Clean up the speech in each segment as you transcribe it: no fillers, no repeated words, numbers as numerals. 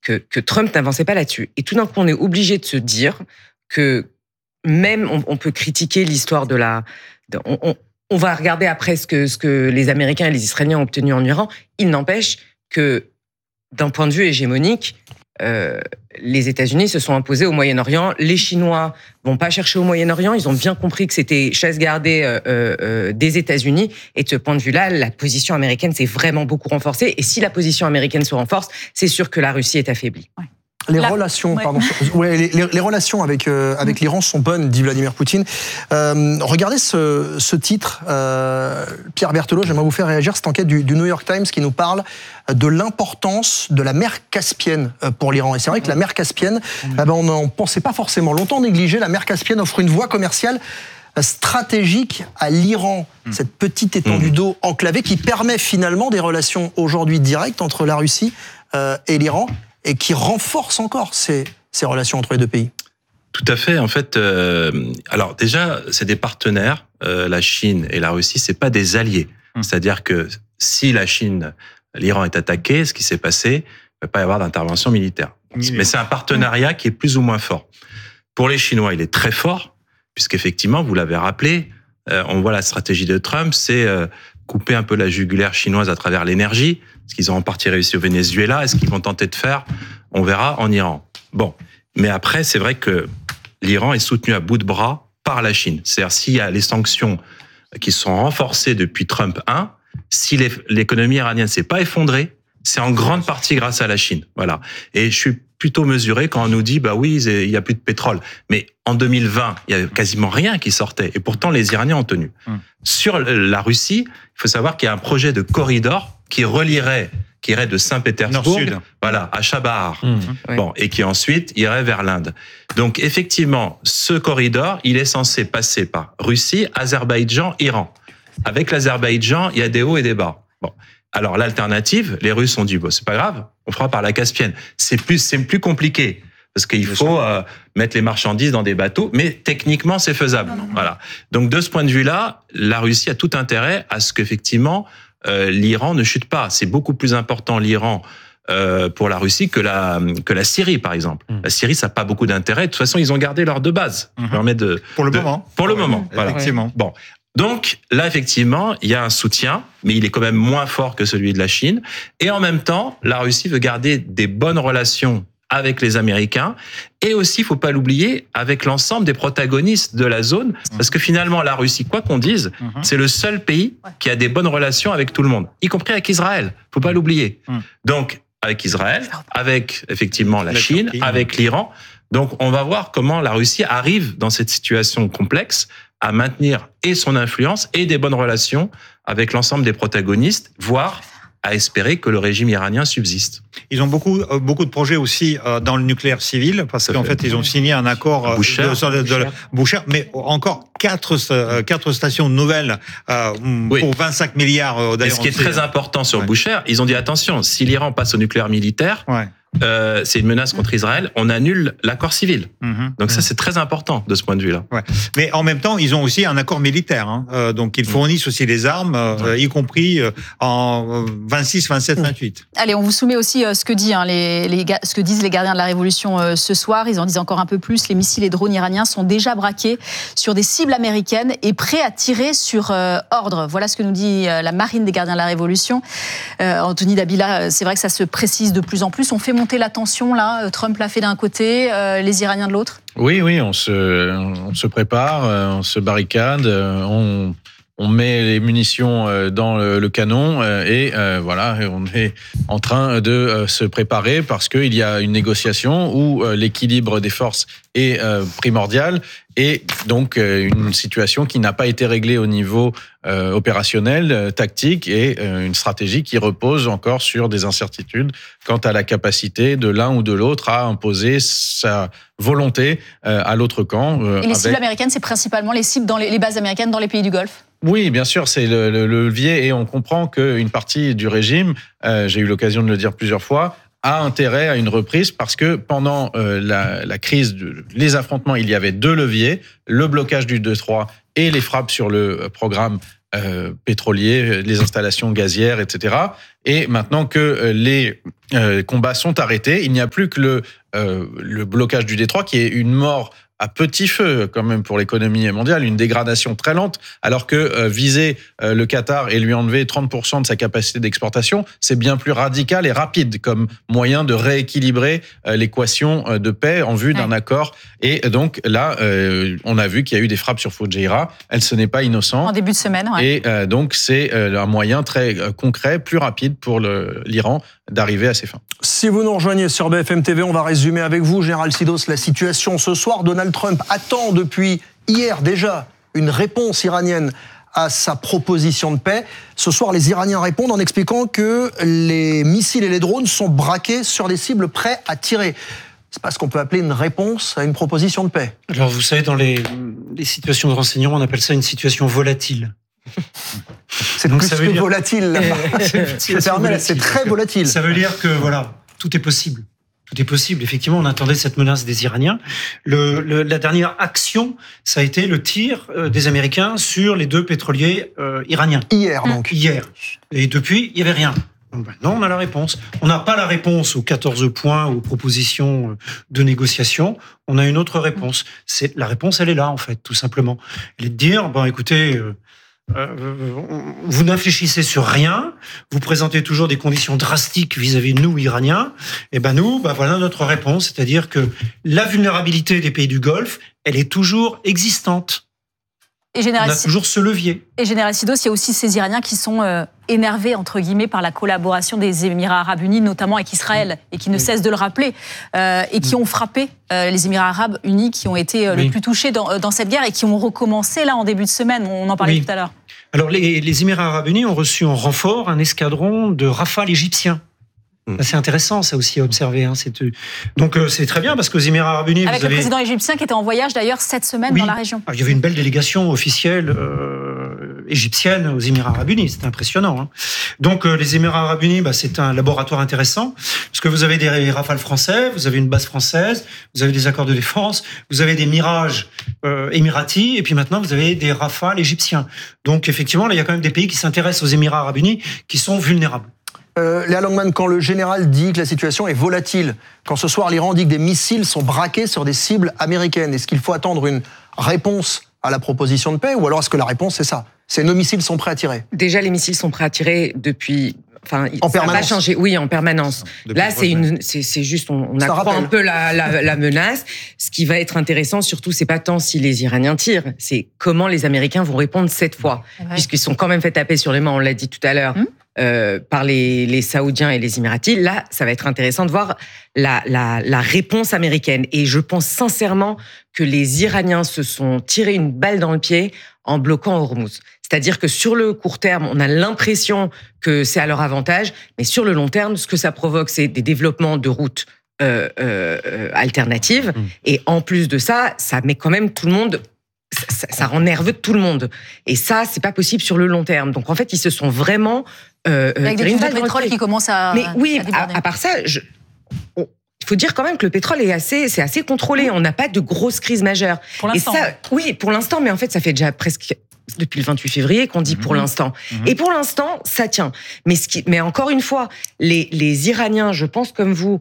que Trump n'avançait pas là-dessus. Et tout d'un coup, on est obligé de se dire que même on peut critiquer l'histoire de la... On va regarder après ce que les Américains et les Israéliens ont obtenu en Iran. Il n'empêche que, d'un point de vue hégémonique, les États-Unis se sont imposés au Moyen-Orient. Les Chinois vont pas chercher au Moyen-Orient. Ils ont bien compris que c'était chasse gardée des États-Unis. Et de ce point de vue-là, la position américaine s'est vraiment beaucoup renforcée. Et si la position américaine se renforce, c'est sûr que la Russie est affaiblie. Ouais. Les relations avec l'Iran sont bonnes, dit Vladimir Poutine. Regardez ce titre, Pierre Berthelot, j'aimerais vous faire réagir, cette enquête du New York Times qui nous parle de l'importance de la mer Caspienne pour l'Iran. Et c'est vrai que la mer Caspienne, on n'en pensait pas forcément longtemps négliger. La mer Caspienne offre une voie commerciale stratégique à l'Iran, cette petite étendue d'eau enclavée qui permet finalement des relations aujourd'hui directes entre la Russie et l'Iran, et qui renforce encore ces relations entre les deux pays. Tout à fait. En fait, alors déjà, c'est des partenaires. La Chine et la Russie, c'est pas des alliés. C'est-à-dire que si l'Iran est attaqué, ce qui s'est passé, il ne peut pas y avoir d'intervention militaire. Mais c'est un partenariat qui est plus ou moins fort. Pour les Chinois, il est très fort, puisqu'effectivement, vous l'avez rappelé, on voit la stratégie de Trump, c'est couper un peu la jugulaire chinoise à travers l'énergie, ce qu'ils ont en partie réussi au Venezuela, et ce qu'ils vont tenter de faire, on verra, en Iran. Bon, mais après, c'est vrai que l'Iran est soutenu à bout de bras par la Chine. C'est-à-dire, s'il y a les sanctions qui sont renforcées depuis Trump 1, si l'économie iranienne s'est pas effondrée, c'est en grande partie grâce à la Chine. Voilà. Et je suis plutôt mesuré quand on nous dit, bah oui, il y a plus de pétrole. Mais en 2020, il y a quasiment rien qui sortait. Et pourtant, les Iraniens ont tenu. Sur la Russie, il faut savoir qu'il y a un projet de corridor qui irait de Saint-Pétersbourg, voilà, à Chabahar. Bon, et qui ensuite irait vers l'Inde. Donc, effectivement, ce corridor, il est censé passer par Russie, Azerbaïdjan, Iran. Avec l'Azerbaïdjan, il y a des hauts et des bas. Bon. Alors, l'alternative, les Russes ont dit, bon, c'est pas grave, on fera par la Caspienne. C'est plus compliqué. Parce qu'il faut mettre les marchandises dans des bateaux, mais techniquement, c'est faisable. Voilà. Donc, de ce point de vue-là, la Russie a tout intérêt à ce qu'effectivement, l'Iran ne chute pas. C'est beaucoup plus important, l'Iran, pour la Russie que la Syrie, par exemple. La Syrie, ça n'a pas beaucoup d'intérêt. De toute façon, ils ont gardé leur deux bases. Pour le moment. Pour le moment, voilà. Effectivement. Bon. Donc, là, effectivement, il y a un soutien, mais il est quand même moins fort que celui de la Chine. Et en même temps, la Russie veut garder des bonnes relations avec les Américains, et aussi, il faut pas l'oublier, avec l'ensemble des protagonistes de la zone, parce que finalement, la Russie, quoi qu'on dise, c'est le seul pays qui a des bonnes relations avec tout le monde, y compris avec Israël. Faut pas l'oublier. Donc, avec Israël, avec effectivement la Chine, avec l'Iran. Donc, on va voir comment la Russie arrive dans cette situation complexe à maintenir et son influence et des bonnes relations avec l'ensemble des protagonistes, voire à espérer que le régime iranien subsiste. Ils ont beaucoup de projets aussi dans le nucleaire civil, parce qu'en fait, ils ont signé un accord de Boucher, mais encore quatre stations nouvelles pour 25 milliards d'ailleurs. Et ce qui est très important sur Boucher, ils ont dit attention, si l'Iran passe au nucléaire militaire, c'est une menace contre Israël, on annule l'accord civil. Donc ça, c'est très important de ce point de vue-là. Mais en même temps, ils ont aussi un accord militaire. Donc ils fournissent aussi les armes, y compris en 26, 27, 28. Allez, on vous soumet aussi ce que disent les gardiens de la Révolution ce soir. Ils en disent encore un peu plus. Les missiles et drones iraniens sont déjà braqués sur des cibles américaines et prêts à tirer sur ordre. Voilà ce que nous dit la marine des gardiens de la Révolution. Anthony Dabila, c'est vrai que ça se précise de plus en plus. On fait monter la tension, là. Trump l'a fait d'un côté, les Iraniens de l'autre. Oui, on se prépare, on se barricade, on met les munitions dans le canon et voilà, on est en train de se préparer parce qu'il y a une négociation où l'équilibre des forces est primordial et donc une situation qui n'a pas été réglée au niveau opérationnel, tactique et une stratégie qui repose encore sur des incertitudes quant à la capacité de l'un ou de l'autre à imposer sa volonté à l'autre camp. Et les cibles américaines, c'est principalement les cibles dans les bases américaines dans les pays du Golfe? Oui, bien sûr, c'est le levier et on comprend qu'une partie du régime, j'ai eu l'occasion de le dire plusieurs fois, a intérêt à une reprise parce que pendant la crise, les affrontements, il y avait deux leviers, le blocage du 2-3 et les frappes sur le programme pétroliers, les installations gazières, etc. Et maintenant que les combats sont arrêtés, il n'y a plus que le blocage du détroit qui est une mort à petit feu quand même pour l'économie mondiale, une dégradation très lente, alors que viser le Qatar et lui enlever 30% de sa capacité d'exportation, c'est bien plus radical et rapide comme moyen de rééquilibrer l'équation de paix en vue d'un accord. Et donc là, on a vu qu'il y a eu des frappes sur Fujairah. Ce n'est pas innocent. En début de semaine, Et donc c'est un moyen très concret, plus rapide pour l'Iran d'arriver à ses fins. Si vous nous rejoignez sur BFM TV, on va résumer avec vous, Général Sidos, la situation ce soir. Donald Trump attend depuis hier déjà une réponse iranienne à sa proposition de paix. Ce soir, les Iraniens répondent en expliquant que les missiles et les drones sont braqués sur des cibles prêts à tirer. C'est pas ce qu'on peut appeler une réponse à une proposition de paix. Alors vous savez, dans les situations de renseignement, on appelle ça une situation volatile. C'est donc plus ça que volatile. C'est très volatile. Ça veut dire que voilà, tout est possible. Tout est possible. Effectivement, on attendait cette menace des Iraniens. La dernière action, ça a été le tir des Américains sur les 2 pétroliers iraniens. Hier, donc. Hier. Et depuis, il n'y avait rien. Donc maintenant, on a la réponse. On n'a pas la réponse aux 14 points, aux propositions de négociation. On a une autre réponse. La réponse, elle est là, en fait, tout simplement. Elle est de dire, écoutez... vous n'infléchissez sur rien, vous présentez toujours des conditions drastiques vis-à-vis de nous, Iraniens, et nous, voilà notre réponse, c'est-à-dire que la vulnérabilité des pays du Golfe, elle est toujours existante. Et on a toujours ce levier. Et Général Sidos, il y a aussi ces Iraniens qui sont énervés, entre guillemets, par la collaboration des Émirats Arabes Unis, notamment avec Israël, et qui ne cessent de le rappeler, et qui ont frappé les Émirats Arabes Unis, qui ont été le plus touchés dans cette guerre, et qui ont recommencé là en début de semaine, on en parlait tout à l'heure. Alors les Émirats Arabes Unis ont reçu en renfort un escadron de Rafale égyptiens. C'est intéressant, ça aussi à observer. Donc c'est très bien parce qu'aux Émirats Arabes Unis, avec le président égyptien qui était en voyage d'ailleurs cette semaine dans la région. Il y avait une belle délégation officielle égyptienne aux Émirats Arabes Unis, c'était impressionnant. Donc les Émirats Arabes Unis, c'est un laboratoire intéressant parce que vous avez des Rafales français, vous avez une base française, vous avez des accords de défense, vous avez des Mirages émiratis et puis maintenant vous avez des Rafales égyptiens. Donc effectivement, là il y a quand même des pays qui s'intéressent aux Émirats Arabes Unis qui sont vulnérables. Léa Langman, quand le général dit que la situation est volatile, quand ce soir l'Iran dit que des missiles sont braqués sur des cibles américaines, est-ce qu'il faut attendre une réponse à la proposition de paix ou alors est-ce que la réponse c'est ça? C'est nos missiles sont prêts à tirer? Déjà, les missiles sont prêts à tirer depuis... en permanence. Ça va changer, oui, en permanence. Là, c'est juste, on accroît un peu la menace. Ce qui va être intéressant, surtout, c'est pas tant si les Iraniens tirent, c'est comment les Américains vont répondre cette fois, puisqu'ils sont quand même fait taper sur les mains, on l'a dit tout à l'heure, par les Saoudiens et les Émiratis. Là, ça va être intéressant de voir la réponse américaine. Et je pense sincèrement que les Iraniens se sont tirés une balle dans le pied en bloquant Hormuz. C'est-à-dire que sur le court terme, on a l'impression que c'est à leur avantage, mais sur le long terme, ce que ça provoque, c'est des développements de routes alternatives. Et en plus de ça, ça met quand même tout le monde... Ça rend nerveux tout le monde. Et ça, c'est pas possible sur le long terme. Donc en fait, ils se sont vraiment... avec des puits de pétrole qui commencent à... Mais oui, à part ça... Il faut dire quand même que le pétrole c'est assez contrôlé. On n'a pas de grosses crises majeures. Pour l'instant. Et ça, oui, pour l'instant, mais en fait, ça fait déjà presque depuis le 28 février qu'on dit pour l'instant. Et pour l'instant, ça tient. Mais encore une fois, les Iraniens, je pense comme vous,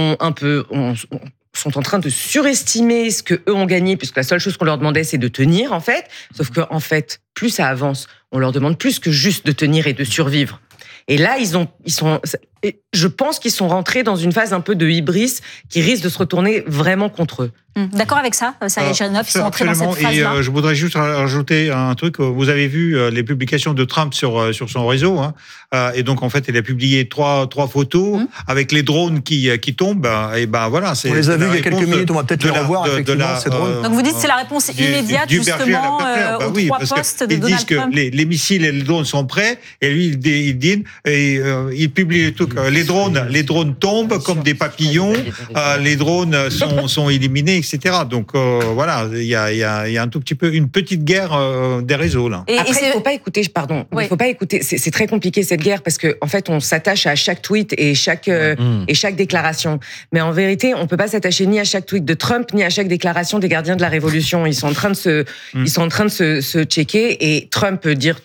sont en train de surestimer ce que eux ont gagné, puisque la seule chose qu'on leur demandait, c'est de tenir, en fait. Sauf que, en fait, plus ça avance, on leur demande plus que juste de tenir et de survivre. Et là, je pense qu'ils sont rentrés dans une phase un peu de hybris qui risque de se retourner vraiment contre eux. D'accord avec ça, Saïd Charinov, ils sont rentrés dans cette phase-là. Et je voudrais juste rajouter un truc. Vous avez vu les publications de Trump sur son réseau, et donc en fait, il a publié trois photos avec les drones qui tombent. Et voilà, on les a vus il y a quelques minutes. On va peut-être les revoir effectivement ces drones. Donc vous dites que c'est la réponse immédiate justement aux trois postes de Donald Trump. Parce que les missiles et les drones sont prêts, et lui il publie les trucs. Les drones tombent comme des papillons. Les drones sont éliminés, etc. Donc voilà, il y a un tout petit peu une petite guerre des réseaux là. Après, il faut pas écouter. Pardon, il faut pas écouter. C'est très compliqué cette guerre parce que en fait, on s'attache à chaque tweet et chaque déclaration. Mais en vérité, on peut pas s'attacher ni à chaque tweet de Trump ni à chaque déclaration des gardiens de la révolution. Ils sont en train de se checker et Trump peut dire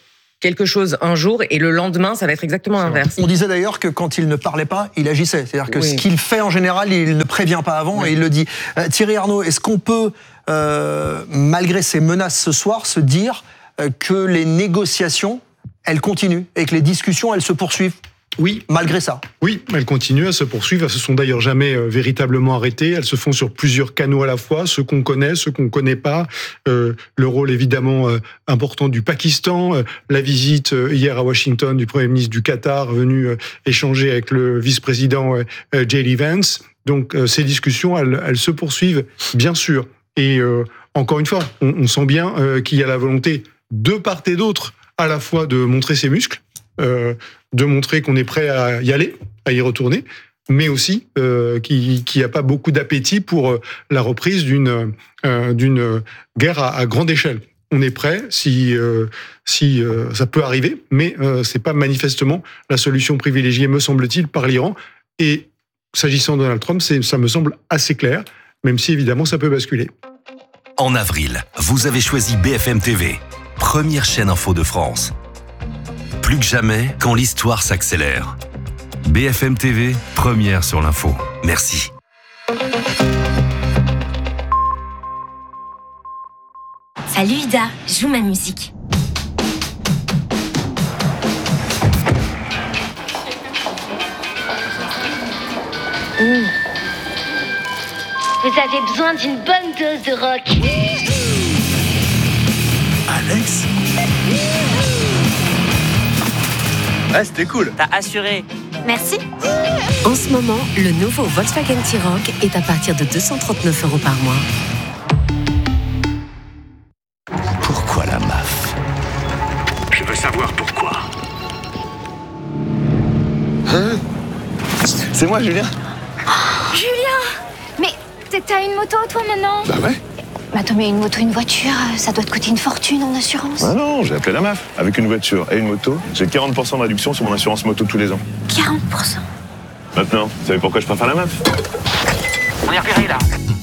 quelque chose un jour et le lendemain, ça va être exactement l'inverse. On disait d'ailleurs que quand il ne parlait pas, il agissait. C'est-à-dire que ce qu'il fait en général, il ne prévient pas avant et il le dit. Thierry Arnaud, est-ce qu'on peut, malgré ces menaces ce soir, se dire que les négociations, elles continuent et que les discussions, elles se poursuivent? Oui. Malgré ça. Oui, elles continuent à se poursuivre. Elles se sont d'ailleurs jamais véritablement arrêtées. Elles se font sur plusieurs canaux à la fois, ceux qu'on connaît, ceux qu'on ne connaît pas. Le rôle évidemment important du Pakistan, la visite hier à Washington du Premier ministre du Qatar venu échanger avec le vice-président J.D. Vance. Donc ces discussions, elles se poursuivent, bien sûr. Et encore une fois, on sent bien qu'il y a la volonté de part et d'autre à la fois de montrer ses muscles, de montrer qu'on est prêt à y aller, à y retourner, mais aussi qu'il n'y a pas beaucoup d'appétit pour la reprise d'une guerre à grande échelle. On est prêt si ça peut arriver, mais c'est pas manifestement la solution privilégiée, me semble-t-il, par l'Iran. Et s'agissant de Donald Trump, ça me semble assez clair, même si évidemment ça peut basculer. En avril, vous avez choisi BFM TV, première chaîne info de France. Plus que jamais, quand l'histoire s'accélère. BFM TV, première sur l'info. Merci. Salut Ida, joue ma musique. Vous avez besoin d'une bonne dose de rock. Alex ? Ouais, c'était cool. T'as assuré. Merci. En ce moment, le nouveau Volkswagen T-Roc est à partir de 239 € par mois. Pourquoi la MAF ? Je veux savoir pourquoi. Hein ? C'est moi, Julien. Oh, Julien ! Mais t'as une moto, toi, maintenant ? Bah ouais. Mais attends, mais une moto, une voiture, ça doit te coûter une fortune en assurance. Ah non, j'ai appelé la MAF. Avec une voiture et une moto, j'ai 40% de réduction sur mon assurance moto tous les ans. 40%. Maintenant, vous savez pourquoi je préfère la MAF ? On est repéré là.